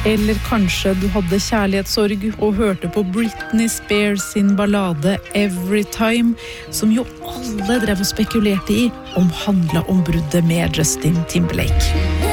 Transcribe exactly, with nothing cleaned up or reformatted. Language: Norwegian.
Eller kanskje du hadde kjærlighetssorg og hørte på Britney Spears sin ballade Every Time, som jo alle drev og spekulerte i om handlet om bruddet med Justin Timberlake.